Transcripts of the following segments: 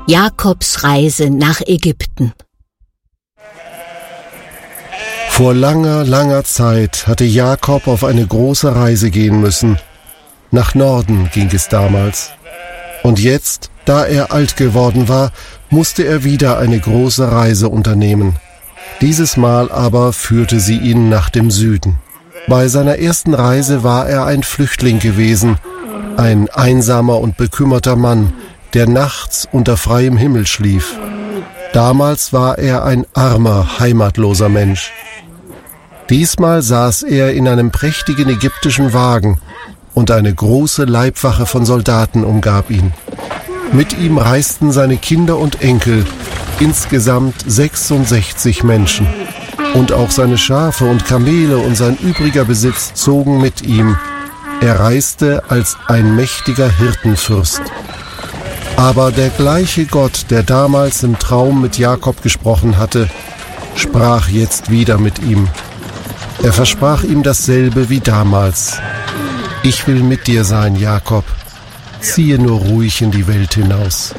Jakobs Reise nach Ägypten. Vor langer, langer Zeit hatte Jakob auf eine große Reise gehen müssen. Nach Norden ging es damals. Und jetzt, da er alt geworden war, musste er wieder eine große Reise unternehmen. Dieses Mal aber führte sie ihn nach dem Süden. Bei seiner ersten Reise war er ein Flüchtling gewesen, ein einsamer und bekümmerter Mann, der nachts unter freiem Himmel schlief. Damals war er ein armer, heimatloser Mensch. Diesmal saß er in einem prächtigen ägyptischen Wagen und eine große Leibwache von Soldaten umgab ihn. Mit ihm reisten seine Kinder und Enkel, insgesamt 66 Menschen. Und auch seine Schafe und Kamele und sein übriger Besitz zogen mit ihm. Er reiste als ein mächtiger Hirtenfürst. Aber der gleiche Gott, der damals im Traum mit Jakob gesprochen hatte, sprach jetzt wieder mit ihm. Er versprach ihm dasselbe wie damals. Ich will mit dir sein, Jakob. Ziehe nur ruhig in die Welt hinaus.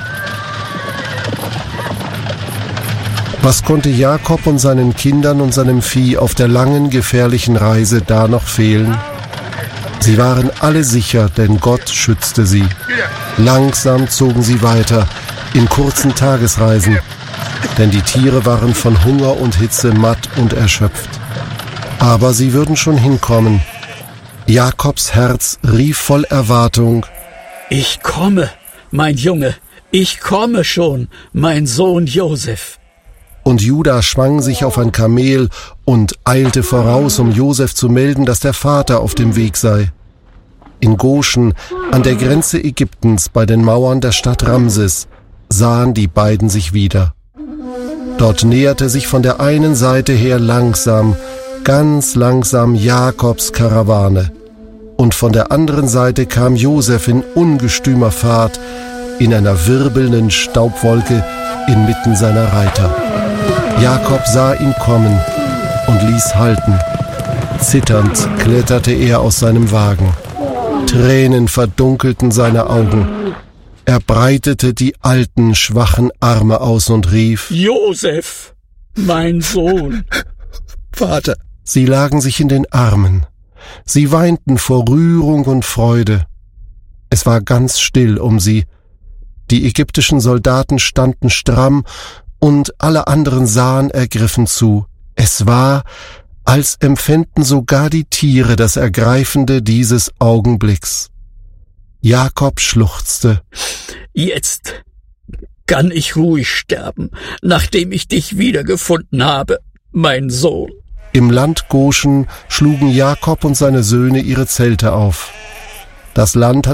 Was konnte Jakob und seinen Kindern und seinem Vieh auf der langen, gefährlichen Reise da noch fehlen? Sie waren alle sicher, denn Gott schützte sie. Langsam zogen sie weiter, in kurzen Tagesreisen, denn die Tiere waren von Hunger und Hitze matt und erschöpft. Aber sie würden schon hinkommen. Jakobs Herz rief voll Erwartung: Ich komme, mein Junge, ich komme schon, mein Sohn Josef. Und Juda schwang sich auf ein Kamel und eilte voraus, um Josef zu melden, dass der Vater auf dem Weg sei. In Goschen, an der Grenze Ägyptens, bei den Mauern der Stadt Ramses, sahen die beiden sich wieder. Dort näherte sich von der einen Seite her langsam, ganz langsam Jakobs Karawane. Und von der anderen Seite kam Josef in ungestümer Fahrt, in einer wirbelnden Staubwolke inmitten seiner Reiter. Jakob sah ihn kommen und ließ halten. Zitternd kletterte er aus seinem Wagen. Tränen verdunkelten seine Augen. Er breitete die alten, schwachen Arme aus und rief: Josef, mein Sohn. Vater. Sie lagen sich in den Armen. Sie weinten vor Rührung und Freude. Es war ganz still um sie. Die ägyptischen Soldaten standen stramm und alle anderen sahen ergriffen zu. Es war, als empfänden sogar die Tiere das Ergreifende dieses Augenblicks. Jakob schluchzte. Jetzt kann ich ruhig sterben, nachdem ich dich wiedergefunden habe, mein Sohn. Im Land Goschen schlugen Jakob und seine Söhne ihre Zelte auf. Das Land